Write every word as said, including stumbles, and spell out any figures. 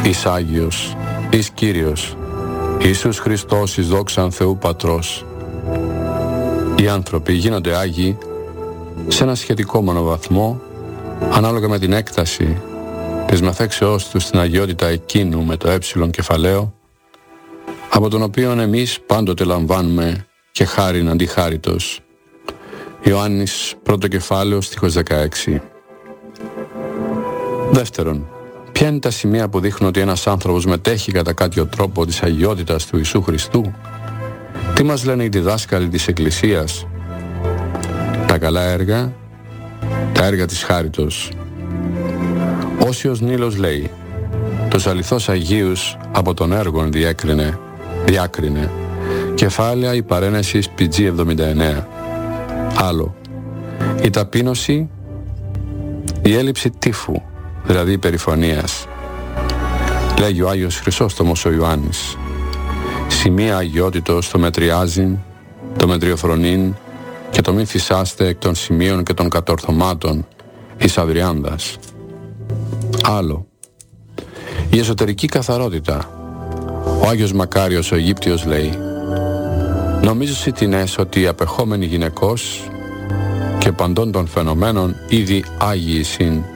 εις Άγιος, εις Κύριος, Ιησούς Χριστός εις δόξαν Θεού Πατρός. Οι άνθρωποι γίνονται Άγιοι σε ένα σχετικό μονοβαθμό, ανάλογα με την έκταση της μαθαίξεώς τους στην αγιότητα εκείνου με το έψιλον κεφαλαίο, από τον οποίο εμείς πάντοτε λαμβάνουμε και χάριν αντιχάριτος. Ιωάννης πρώτο κεφάλαιο στίχος δεκαέξι. Δεύτερον, ποια είναι τα σημεία που δείχνουν ότι ένας άνθρωπος μετέχει κατά κάποιο τρόπο της αγιότητας του Ιησού Χριστού? Τι μας λένε οι διδάσκαλοι της Εκκλησίας? Τα καλά έργα, τα έργα της χάριτος. Όσιος Νείλος λέει, τους αληθώς Αγίους από των έργων διέκρινε, διάκρινε. Κεφάλαια η παρένεσης πι τζι εβδομήντα εννέα. Άλλο, η ταπείνωση, η έλλειψη τύφου, δηλαδή υπερηφανίας. Λέγει ο Άγιος Χρυσόστομος ο Ιωάννης, σημεία αγιότητος το μετριάζειν, το μετριοφρονήν και το μη φυσάστε εκ των σημείων και των κατορθωμάτων εις Αδριάνδας. Άλλο, η εσωτερική καθαρότητα. Ο Άγιος Μακάριος ο Αιγύπτιος λέει, νομίζω σιτινές ότι οι απεχόμενοι γυναικός και παντών των φαινομένων ήδη Άγιοι συν